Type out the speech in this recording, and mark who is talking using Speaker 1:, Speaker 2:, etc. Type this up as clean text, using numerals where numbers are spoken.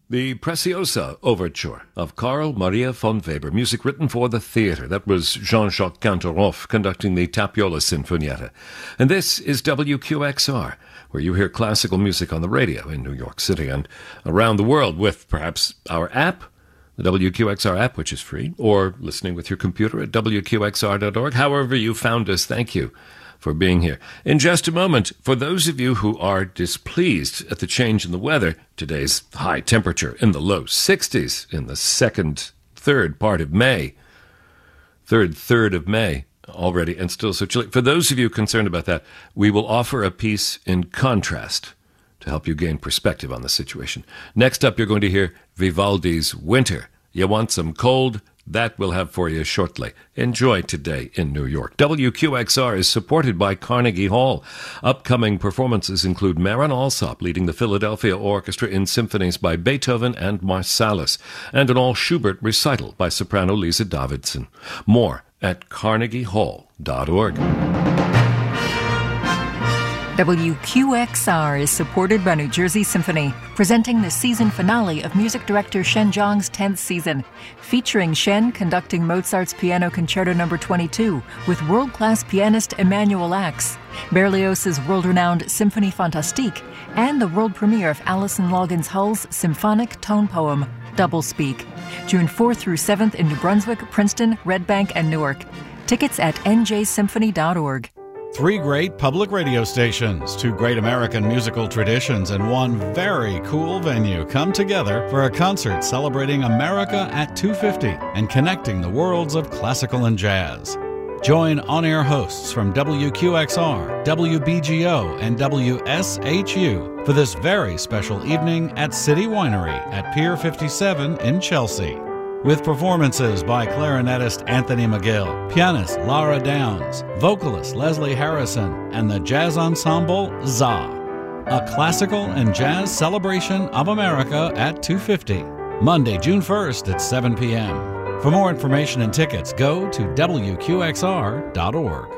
Speaker 1: The Preciosa Overture of Carl Maria von Weber, music written for the theater. That was Jean-Jacques Cantorov conducting the Tapiola Sinfonietta. And this is WQXR, where you hear classical music on the radio in New York City and around the world with perhaps our app, the WQXR app, which is free, or listening with your computer at WQXR.org. However you found us, thank you for being here. In just a moment, for those of you who are displeased at the change in the weather, today's high temperature in the low 60s in the third of May already, and still so chilly. For those of you concerned about that, we will offer a piece in contrast to help you gain perspective on the situation. Next up, you're going to hear Vivaldi's Winter. You want some cold? That we'll have for you shortly. Enjoy today in New York. WQXR is supported by Carnegie Hall. Upcoming performances include Marin Alsop leading the Philadelphia Orchestra in symphonies by Beethoven and Marsalis, and an all-Schubert recital by soprano Lisa Davidson. More at carnegiehall.org.
Speaker 2: WQXR is supported by New Jersey Symphony, presenting the season finale of music director Shen Zhang's 10th season, featuring Shen conducting Mozart's Piano Concerto No. 22 with world-class pianist Emanuel Ax, Berlioz's world-renowned Symphonie Fantastique, and the world premiere of Alison Loggins Hull's symphonic tone poem, Doublespeak, June 4th through 7th in New Brunswick, Princeton, Red Bank, and Newark. Tickets at njsymphony.org.
Speaker 3: 3 great public radio stations, 2 great American musical traditions, and 1 very cool venue come together for a concert celebrating America at 250 and connecting the worlds of classical and jazz. Join on-air hosts from WQXR, WBGO, and WSHU for this very special evening at City Winery at Pier 57 in Chelsea. With performances by clarinetist Anthony McGill, pianist Lara Downs, vocalist Leslie Harrison, and the jazz ensemble ZA. A classical and jazz celebration of America at 250, Monday, June 1st at 7 p.m. For more information and tickets, go to WQXR.org.